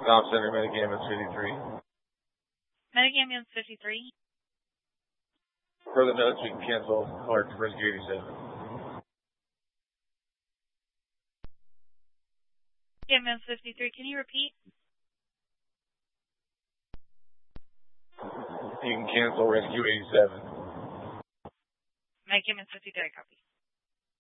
Tom Center, Medic Ambulance 53. Medic Ambulance 53. Further notes, we can cancel alert to Rescue 87. Ambulance 53, can you repeat? You can cancel Rescue 87. Medic Ambulance 53, copy.